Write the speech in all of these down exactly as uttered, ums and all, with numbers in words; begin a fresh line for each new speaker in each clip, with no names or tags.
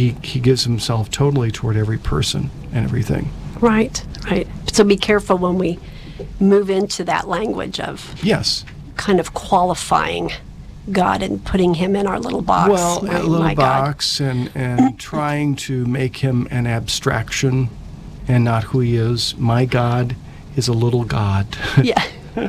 he, he gives himself totally toward every person and everything.
Right, right. So be careful when we move into that language of
Yes.
kind of qualifying God and putting him in our little box.
Well,
my,
a little
my God.
box and, and trying to make him an abstraction and not who he is. My God is a little God.
Yeah.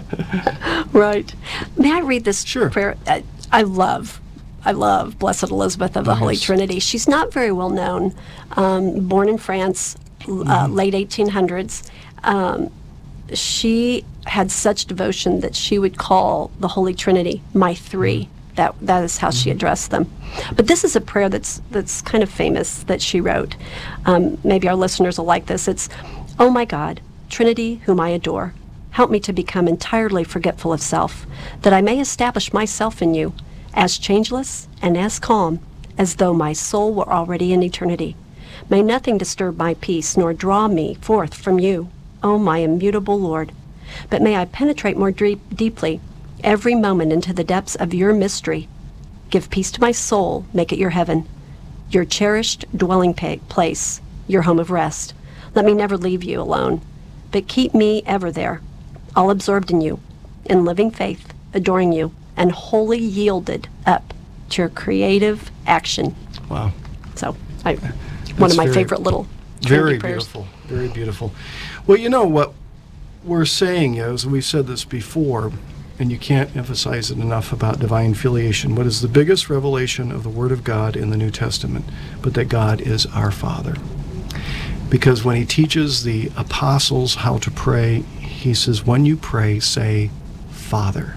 Right. May I read this
Sure.
prayer? I, I love, I love Blessed Elizabeth of the
Oh,
Holy
yes.
Trinity. She's not very well known. Um, born in France, uh,
Mm-hmm.
late eighteen hundreds. Um, she had such devotion that she would call the Holy Trinity my three.
Mm-hmm.
That that is how she addressed them. But this is a prayer that's that's kind of famous that she wrote. Um, maybe our listeners will like this. It's, "Oh my God, Trinity, whom I adore, help me to become entirely forgetful of self, that I may establish myself in you, as changeless and as calm as though my soul were already in eternity. May nothing disturb my peace nor draw me forth from you, O my immutable Lord. But may I penetrate more deep, deeply every moment into the depths of your mystery. Give peace to my soul, make it your heaven, your cherished dwelling pa- place, your home of rest. Let me never leave you alone, but keep me ever there, all absorbed in you, in living faith, adoring you, and wholly yielded up to your creative action."
Wow.
So, I, one of my
very-
favorite little
Very
Trinity prayers.
beautiful. Very beautiful. Well, you know what we're saying is, we've said this before, and you can't emphasize it enough about divine filiation. What is the biggest revelation of the Word of God in the New Testament? But that God is our Father. Because when he teaches the apostles how to pray, he says, when you pray, say, Father.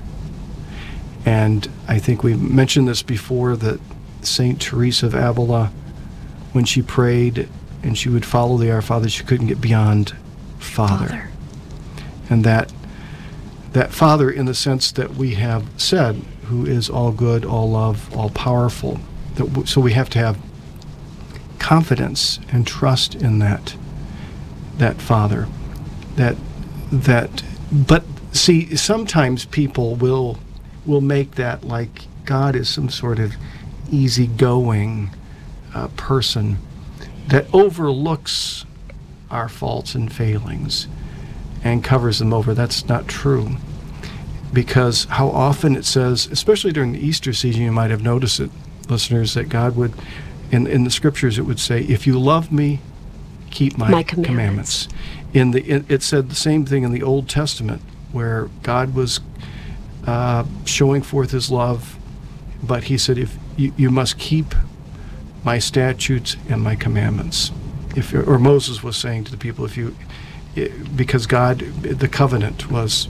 And I think we mentioned this before, that Saint Teresa of Avila, when she prayed and she would follow the Our Father, she couldn't get beyond Father.
Father.
And that that Father, in the sense that we have said, who is all good, all love, all powerful. That w- so we have to have confidence and trust in that that Father. That that but see, sometimes people will will make that like God is some sort of easygoing uh, person that overlooks our faults and failings and covers them over. That's not true. Because how often it says, especially during the Easter season, you might have noticed it, listeners, that God would, in, in the scriptures, it would say, if you love me, keep my,
My commandments.
commandments. In the it, it said the same thing in the Old Testament, where God was uh, showing forth his love, but he said, if you, you must keep my statutes and my commandments. If or Moses was saying to the people, if you, because God, the covenant was,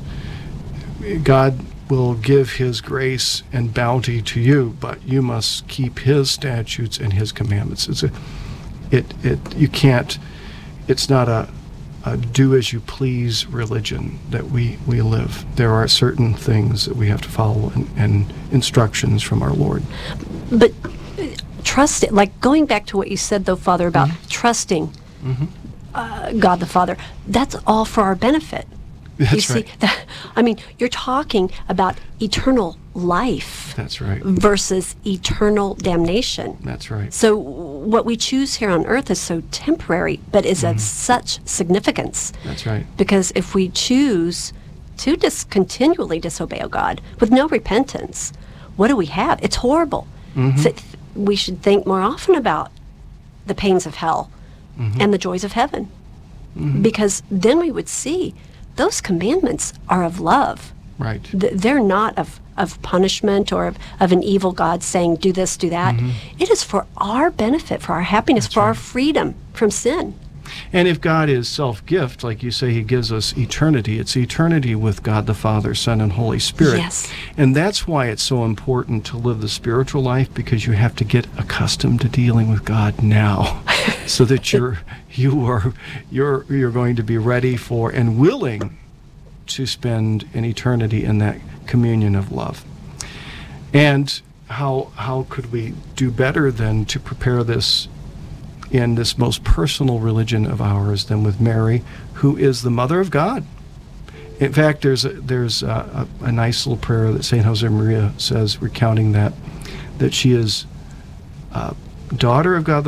God will give his grace and bounty to you, but you must keep his statutes and his commandments. It's a, it, it, you can't, it's not a, a do as you please religion that we, we live. There are certain things that we have to follow and, and instructions from our Lord.
But uh, trust it, like going back to what you said, though, Father, about
Mm-hmm.
trusting
Mm-hmm.
uh, God the Father, that's all for our benefit.
That's
you see,
right.
that, I mean, you're talking about eternal life
That's right.
versus eternal damnation.
That's right.
So what we choose here on earth is so temporary, but is of such significance.
That's right.
Because if we choose to dis- continually disobey God with no repentance, what do we have? It's horrible.
Mm-hmm.
So th- we should think more often about the pains of hell
Mm-hmm.
and the joys of heaven.
Mm-hmm.
Because then we would see those commandments are of love.
Right.
Th- they're not of, of punishment or of, of an evil God saying, do this, do that.
Mm-hmm.
It is for our benefit, for our happiness,
That's
for our
right.
freedom from sin.
And if God is self-gift, like you say, he gives us eternity, it's eternity with God the Father, Son, and Holy Spirit.
Yes.
And that's why it's so important to live the spiritual life, because you have to get accustomed to dealing with God now, so that you're you are you're you're going to be ready for and willing to spend an eternity in that communion of love. And how how could we do better than to prepare this in this most personal religion of ours than with Mary, who is the Mother of God? In fact, there's a, there's a, a, a nice little prayer that Saint Josemaria says, recounting that, that she is uh, daughter of God